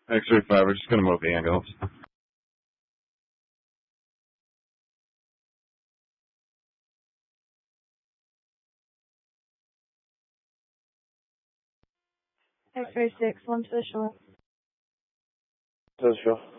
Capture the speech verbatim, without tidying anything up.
X-ray five, we're just gonna move the ambulance. X-ray six, one to the shore. To the shore.